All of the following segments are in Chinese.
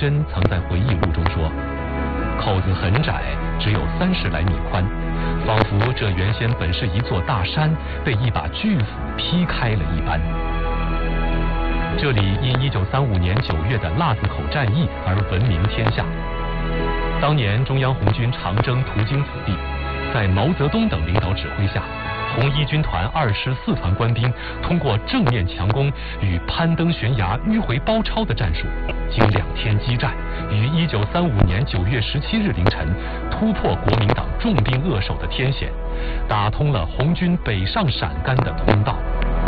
珍曾在回忆录中说，口子很窄，只有30来米宽，仿佛这原先本是一座大山，被一把巨斧劈开了一般。这里因1935年9月的腊子口战役而闻名天下。当年中央红军长征途经此地，在毛泽东等领导指挥下，红一军团24团官兵通过正面强攻与攀登悬崖迂回包抄的战术，经2天激战，于1935年9月17日凌晨突破国民党重兵扼守的天险，打通了红军北上陕甘的通道。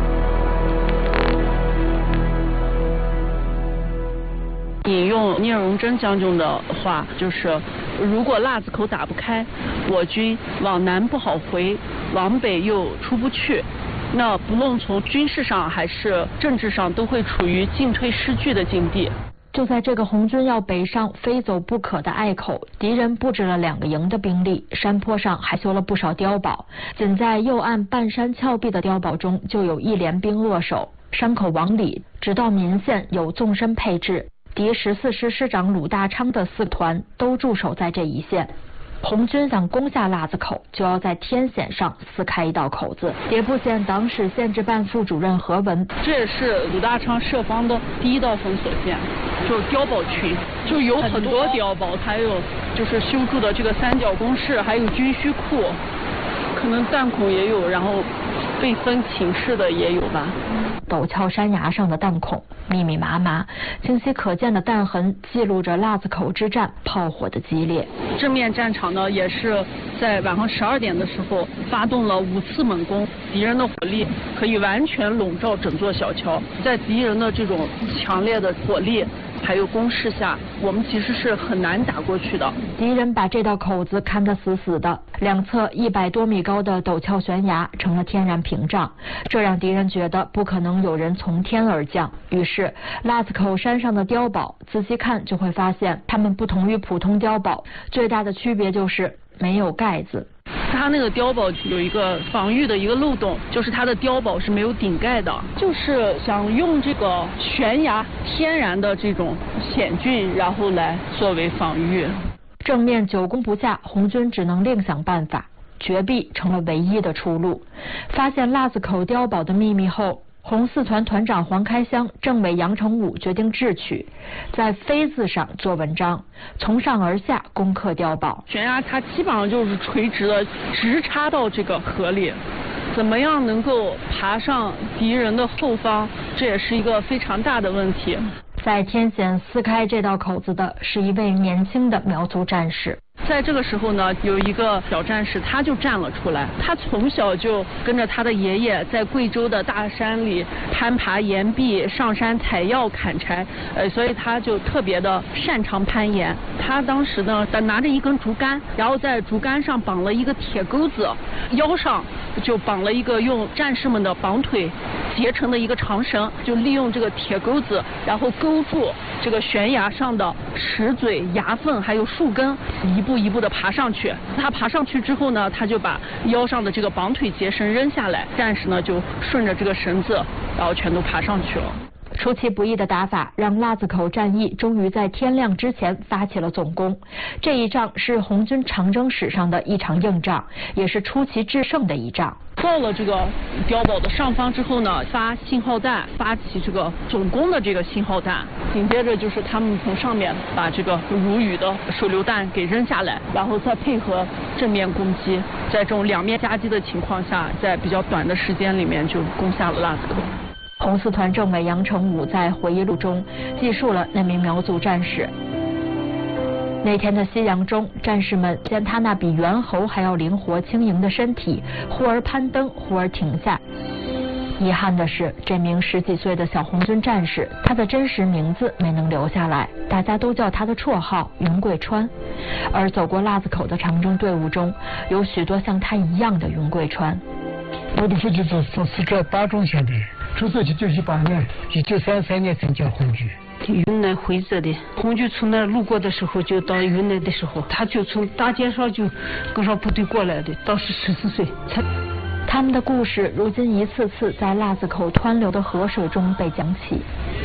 引用聂荣臻将军的话，就是如果腊子口打不开，我军往南不好回，往北又出不去，那不论从军事上还是政治上，都会处于进退失据的境地。 就在这个红军要北上非走不可的隘口，敌人布置了2个营的兵力，山坡上还修了不少碉堡，仅在右岸半山峭壁的碉堡中就有1连兵扼守，山口往里直到岷县有纵深配置。敌14师师长鲁大昌的4团都驻守在这一线。红军想攻下腊子口，就要在天险上撕开一道口子。迭部县党史县治办副主任何文， 这也是鲁大昌设防的第1道封锁线，就是碉堡群，就有很多碉堡，还有就是修筑的这个3角工事，还有军需库，可能弹孔也有，然后被分寝室的也有吧。 陡峭山崖上的弹孔密密麻麻，清晰可见的弹痕记录着腊子口之战炮火的激烈。 正面战场呢，也是在晚上12点的时候发动了5次猛攻，敌人的火力可以完全笼罩整座小桥。在敌人的这种强烈的火力还有攻势下，我们其实是很难打过去的。 敌人把这道口子看得死死的，两侧100多米高的陡峭悬崖成了天然屏障，这让敌人觉得不可能有人从天而降。于是腊子口山上的碉堡仔细看就会发现，它们不同于普通碉堡，最大的区别就是没有盖子。 它那个碉堡有一个防御的一个漏洞，就是它的碉堡是没有顶盖的，就是想用这个悬崖天然的这种险峻，然后来作为防御。 正面久攻不下，红军只能另想办法，绝壁成了唯一的出路。发现腊子口碉堡的秘密后，红4团团长黄开湘、政委杨成武决定智取，在飞字上做文章，从上而下攻克碉堡。 悬崖它基本上就是垂直的，直插到这个河里。怎么样能够爬上敌人的后方，这也是一个非常大的问题。 在天险撕开这道口子的是一位年轻的苗族战士。 在这个时候呢，有一个小战士他就站了出来，他从小就跟着他的爷爷在贵州的大山里攀爬岩壁，上山采药砍柴，所以他就特别的擅长攀岩。他当时呢拿着一根竹竿，然后在竹竿上绑了一个铁钩子，腰上就绑了一个用战士们的绑腿结成的一个长绳，就利用这个铁钩子，然后勾住这个悬崖上的石嘴、崖缝还有树根，一步一步的爬上去。他爬上去之后呢，他就把腰上的这个绑腿结绳扔下来，战士呢就顺着这个绳子，然后全都爬上去了。 出其不意的打法让腊子口战役终于在天亮之前发起了总攻。这一仗是红军长征史上的一场硬仗，也是出奇制胜的一仗。 到了这个碉堡的上方之后呢，发信号弹，发起这个总攻的这个信号弹。紧接着就是他们从上面把这个如雨的手榴弹给扔下来，然后再配合正面攻击，在这种两面夹击的情况下，在比较短的时间里面就攻下了腊子口。 红4团政委杨成武在回忆录中记述了那名苗族战士。那天的夕阳中，战士们见他那比猿猴还要灵活轻盈的身体，忽而攀登，忽而停下。遗憾的是，这名10几岁的小红军战士，他的真实名字没能留下来，大家都叫他的绰号云贵川。而走过腊子口的长征队伍中，有许多像他一样的云贵川。 我的父亲是四川巴中县的，出生1918年，1933年参加红军。 云南徽州的，红军从那儿路过的时候，就到云南的时候，他就从大街上就跟上部队过来的，当时14岁才。 他们的故事如今一次次在腊子口湍流的河水中被讲起。